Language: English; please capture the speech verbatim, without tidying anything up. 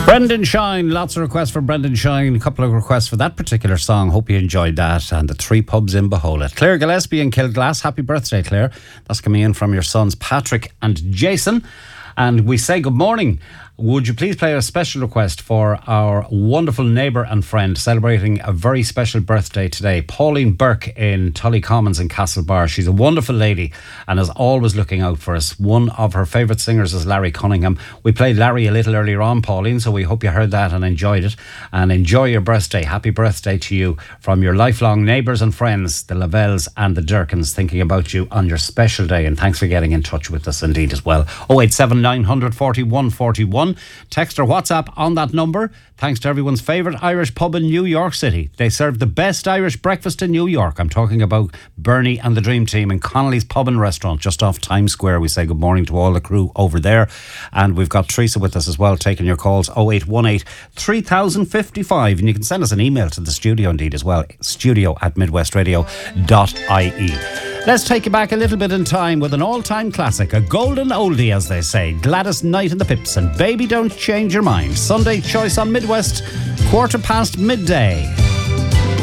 Brendan Shine, lots of requests for Brendan Shine, a couple of requests for that particular song. Hope you enjoyed that. And the three pubs in Beholet. Claire Gillespie in Kilglass, happy birthday, Claire. That's coming in from your sons Patrick and Jason. And we say good morning. Would you please play a special request for our wonderful neighbour and friend celebrating a very special birthday today, Pauline Burke in Tully Commons in Castlebar. She's a wonderful lady and is always looking out for us. One of her favourite singers is Larry Cunningham. We played Larry a little earlier on, Pauline, so we hope you heard that and enjoyed it. And enjoy your birthday. Happy birthday to you from your lifelong neighbours and friends, the Lavelles and the Durkins, thinking about you on your special day. And thanks for getting in touch with us indeed as well. oh eight seven nine forty-one forty-one. Text or WhatsApp on that number. Thanks to everyone's favourite Irish pub in New York City. They serve the best Irish breakfast in New York. I'm talking about Bernie and the Dream Team in Connolly's Pub and Restaurant just off Times Square. We say good morning to all the crew over there. And we've got Teresa with us as well, taking your calls oh eight one eight, three thousand fifty-five. And you can send us an email to the studio indeed as well, studio at midwestradio dot I E. Let's take you back a little bit in time with an all-time classic, a golden oldie as they say, Gladys Knight and the Pips and Baby Don't Change Your Mind. Sunday choice on Midwest, quarter past midday.